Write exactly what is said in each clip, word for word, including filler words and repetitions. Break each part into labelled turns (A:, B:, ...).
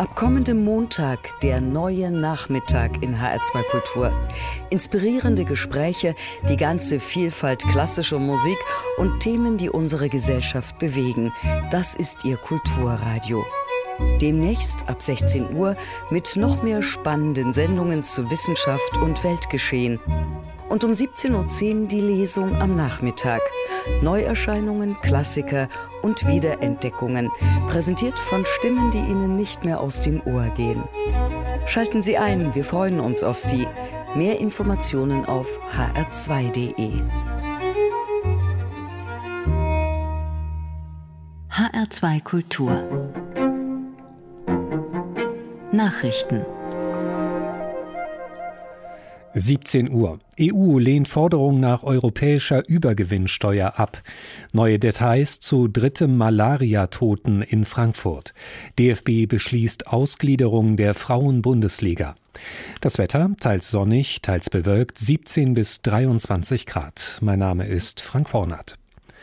A: Ab kommendem Montag der neue Nachmittag in H R zwei Kultur. Inspirierende Gespräche, die ganze Vielfalt klassischer Musik und Themen, die unsere Gesellschaft bewegen. Das ist Ihr Kulturradio. Demnächst ab sechzehn Uhr mit noch mehr spannenden Sendungen zu Wissenschaft und Weltgeschehen. Und um siebzehn Uhr zehn die Lesung am Nachmittag. Neuerscheinungen, Klassiker und Wiederentdeckungen, präsentiert von Stimmen, die Ihnen nicht mehr aus dem Ohr gehen. Schalten Sie ein, wir freuen uns auf Sie. Mehr Informationen auf h r zwei punkt d e.
B: H R zwei Kultur Nachrichten.
C: siebzehn Uhr. E U lehnt Forderung nach europäischer Übergewinnsteuer ab. Neue Details zu drittem Malaria-Toten in Frankfurt. D F B beschließt Ausgliederung der Frauen-Bundesliga. Das Wetter, teils sonnig, teils bewölkt, siebzehn bis dreiundzwanzig Grad. Mein Name ist Frank Vornat.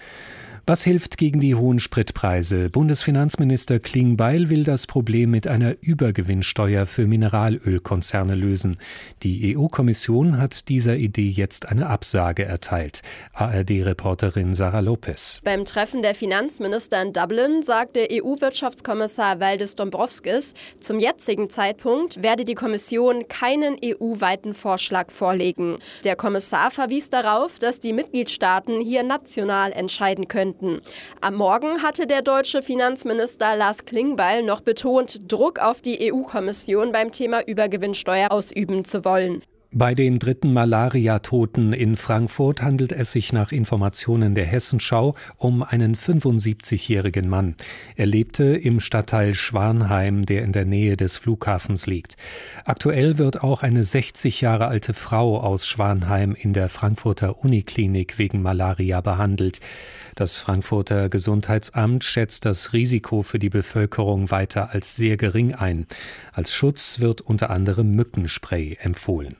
C: Was hilft gegen die hohen Spritpreise? Bundesfinanzminister Klingbeil will das Problem mit einer Übergewinnsteuer für Mineralölkonzerne lösen. Die E U-Kommission hat dieser Idee jetzt eine Absage erteilt. A R D-Reporterin Sarah Lopez.
D: Beim Treffen der Finanzminister in Dublin sagte E U-Wirtschaftskommissar Valdis Dombrovskis, zum jetzigen Zeitpunkt werde die Kommission keinen E U-weiten Vorschlag vorlegen. Der Kommissar verwies darauf, dass die Mitgliedstaaten hier national entscheiden könnten. Am Morgen hatte der deutsche Finanzminister Lars Klingbeil noch betont, Druck auf die E U-Kommission beim Thema Übergewinnsteuer ausüben zu wollen.
C: Bei den dritten Malaria-Toten in Frankfurt handelt es sich nach Informationen der Hessenschau um einen fünfundsiebzigjährigen Mann. Er lebte im Stadtteil Schwanheim, der in der Nähe des Flughafens liegt. Aktuell wird auch eine sechzig Jahre alte Frau aus Schwanheim in der Frankfurter Uniklinik wegen Malaria behandelt. Das Frankfurter Gesundheitsamt schätzt das Risiko für die Bevölkerung weiter als sehr gering ein. Als Schutz wird unter anderem Mückenspray empfohlen.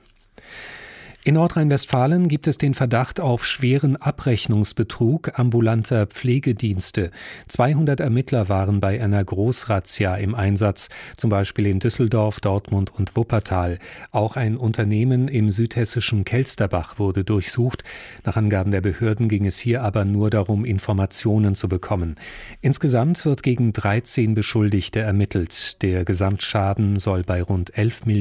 C: In Nordrhein-Westfalen gibt es den Verdacht auf schweren Abrechnungsbetrug ambulanter Pflegedienste. zweihundert Ermittler waren bei einer Großrazzia im Einsatz, zum Beispiel in Düsseldorf, Dortmund und Wuppertal. Auch ein Unternehmen im südhessischen Kelsterbach wurde durchsucht. Nach Angaben der Behörden ging es hier aber nur darum, Informationen zu bekommen. Insgesamt wird gegen dreizehn Beschuldigte ermittelt. Der Gesamtschaden soll bei rund elf Millionen